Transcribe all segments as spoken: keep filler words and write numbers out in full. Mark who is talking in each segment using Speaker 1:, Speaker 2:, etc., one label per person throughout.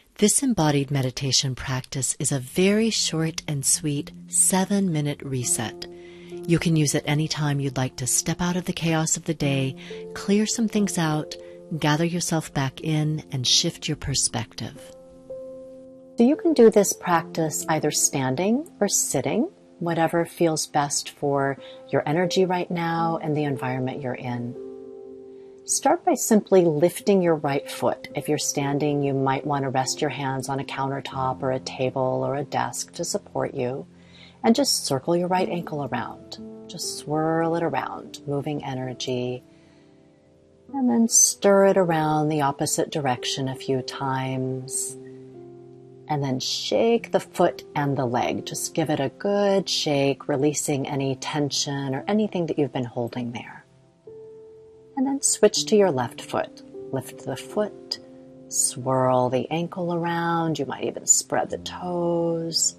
Speaker 1: This embodied meditation practice is a very short and sweet seven-minute reset. You can use it anytime you'd like to step out of the chaos of the day, clear some things out, gather yourself back in, and shift your perspective. So you can do this practice either standing or sitting, whatever feels best for your energy right now and the environment you're in. Start by simply lifting your right foot. If you're standing, you might want to rest your hands on a countertop or a table or a desk to support you, and just circle your right ankle around. Just swirl it around, moving energy, and then stir it around the opposite direction a few times, and then shake the foot and the leg. Just give it a good shake, releasing any tension or anything that you've been holding there. And then switch to your left foot. Lift the foot, swirl the ankle around. You might even spread the toes.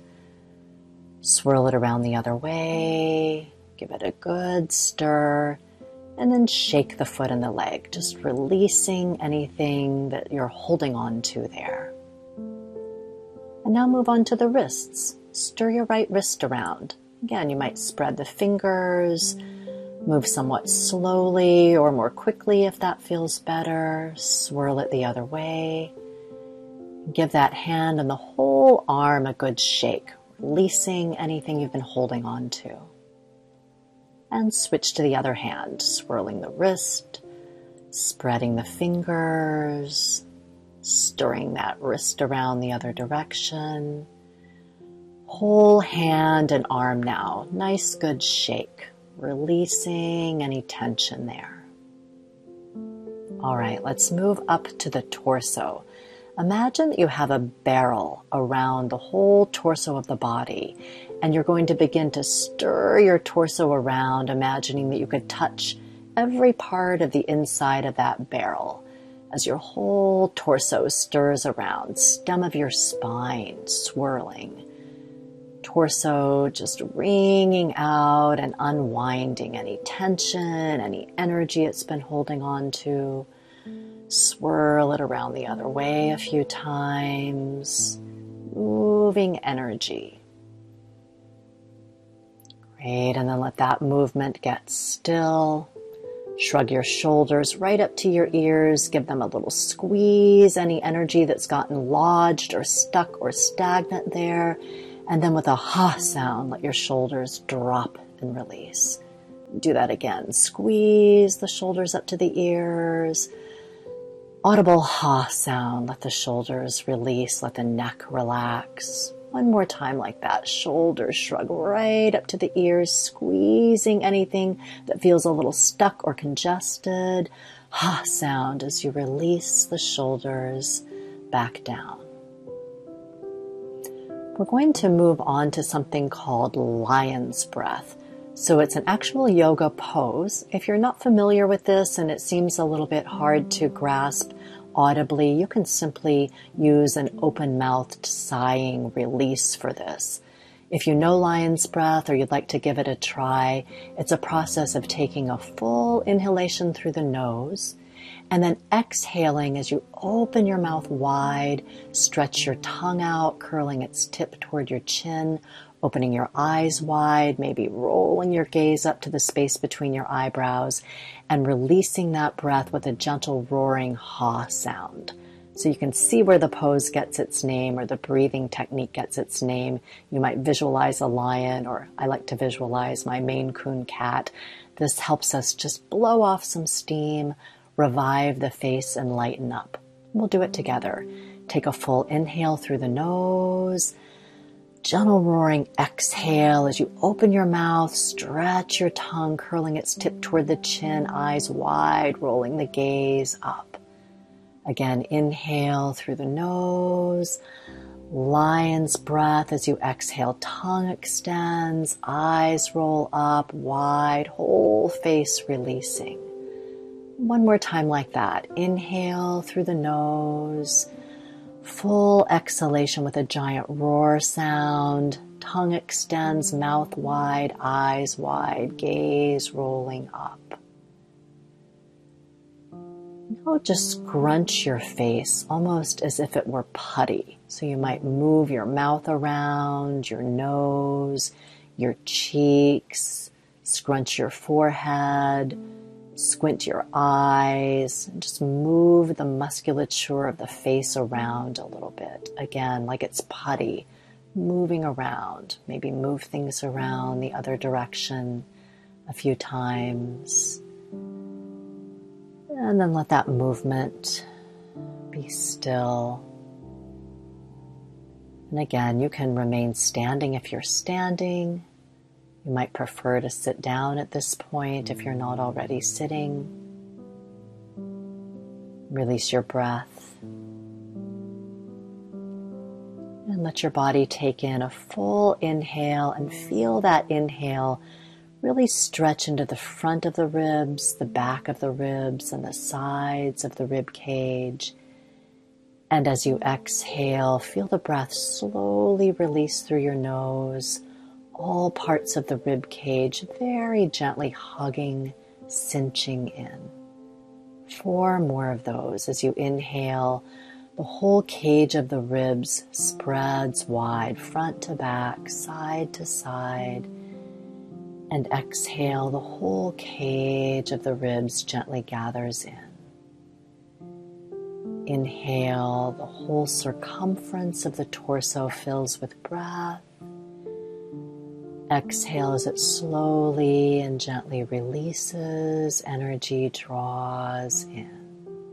Speaker 1: Swirl it around the other way. Give it a good stir. And then shake the foot and the leg, just releasing anything that you're holding on to there. And now move on to the wrists. Stir your right wrist around. Again, you might spread the fingers, move somewhat slowly or more quickly if that feels better. Swirl it the other way. Give that hand and the whole arm a good shake, releasing anything you've been holding on to. And switch to the other hand, swirling the wrist, spreading the fingers, stirring that wrist around the other direction. Whole hand and arm now, nice good shake. Releasing any tension there. All right, let's move up to the torso. Imagine that you have a barrel around the whole torso of the body, and you're going to begin to stir your torso around, imagining that you could touch every part of the inside of that barrel as your whole torso stirs around, stem of your spine swirling. Torso just wringing out and unwinding any tension, any energy it's been holding on to. Swirl it around the other way a few times, moving energy. Great, and then let that movement get still. Shrug your shoulders right up to your ears, give them a little squeeze, any energy that's gotten lodged or stuck or stagnant there. And then with a ha sound, let your shoulders drop and release. Do that again. Squeeze the shoulders up to the ears. Audible ha sound. Let the shoulders release. Let the neck relax. One more time like that. Shoulders shrug right up to the ears, squeezing anything that feels a little stuck or congested. Ha sound as you release the shoulders back down. We're going to move on to something called lion's breath. So it's an actual yoga pose. If you're not familiar with this and it seems a little bit hard to grasp audibly, you can simply use an open-mouthed sighing release for this. If you know lion's breath or you'd like to give it a try, it's a process of taking a full inhalation through the nose and then exhaling as you open your mouth wide, stretch your tongue out, curling its tip toward your chin, opening your eyes wide, maybe rolling your gaze up to the space between your eyebrows, and releasing that breath with a gentle roaring ha sound. So you can see where the pose gets its name or the breathing technique gets its name. You might visualize a lion, or I like to visualize my Maine Coon cat. This helps us just blow off some steam, revive the face, and lighten up. We'll do it together. Take a full inhale through the nose. Gentle roaring exhale as you open your mouth, stretch your tongue, curling its tip toward the chin, eyes wide, rolling the gaze up. Again, inhale through the nose. Lion's breath as you exhale. Tongue extends, eyes roll up, wide, whole face releasing. One more time like that. Inhale through the nose. Full exhalation with a giant roar sound. Tongue extends, mouth wide, eyes wide, gaze rolling up. Now just scrunch your face almost as if it were putty. So you might move your mouth around, your nose, your cheeks, scrunch your forehead, squint your eyes, and just move the musculature of the face around a little bit. Again, like it's putty, moving around. Maybe move things around the other direction a few times. And then let that movement be still. And again, you can remain standing if you're standing. You might prefer to sit down at this point if you're not already sitting. Release your breath. And let your body take in a full inhale and feel that inhale really stretch into the front of the ribs, the back of the ribs, and the sides of the rib cage. And as you exhale, feel the breath slowly release through your nose, all parts of the rib cage very gently hugging, cinching in. Four more of those. As you inhale, the whole cage of the ribs spreads wide, front to back, side to side. And exhale, the whole cage of the ribs gently gathers in. Inhale, the whole circumference of the torso fills with breath. Exhale as it slowly and gently releases, energy draws in.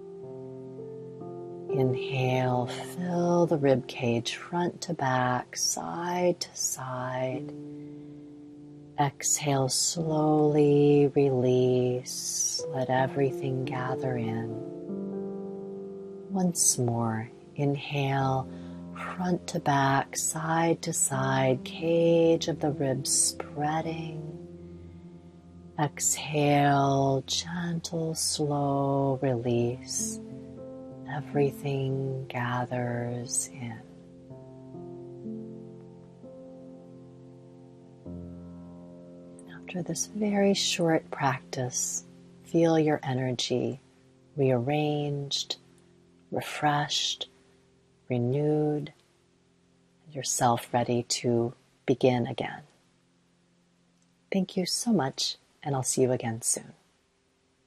Speaker 1: Inhale, fill the rib cage front to back, side to side. Exhale, slowly release, let everything gather in. Once more, inhale, front to back, side to side, cage of the ribs spreading. Exhale, gentle, slow release. Everything gathers in. After this very short practice, feel your energy rearranged, refreshed, renewed, yourself ready to begin again. Thank you so much, and I'll see you again soon.